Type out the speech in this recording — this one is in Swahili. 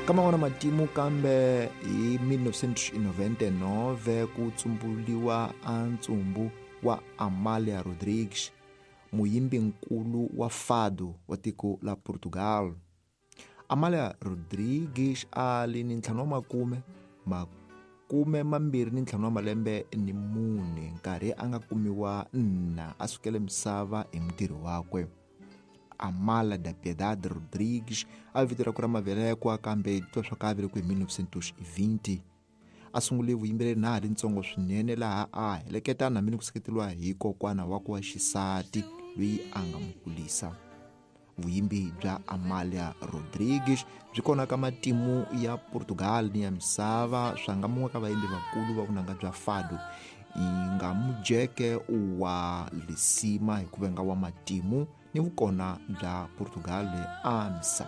Kama wana matimu kambe hi 1999 ku tsumbuliwa antsumbu wa Amália Rodrigues, muyimbi nkulu wa fado wa tiko la Portugal. Amália Rodrigues ali ni 25 malembe ni mune nkarhi anga kumiwa nna asukele misava hi mutirhi wakwe. Amália da Piedade Rodrigues a vito ra ku ra mavelekwa kambe twa swa ka velekiwe hi 1920. A sungule vuyimbeleri na ha ri ntsongo swinene laha a heleketa na mini ku seketeliwa hi kokwana wakwe wa xisati loyi a nga mu kulisa. Vuyimbi bya Amália Rodrigues byi kona ka matimu ya Portugal ni ya misava swa nga mun'we ka vayimbi vakulu va vunanga bya fado hi nga mujeke wa Lisima hi ku venga wa matimu ni vukona bya Portugal a misava.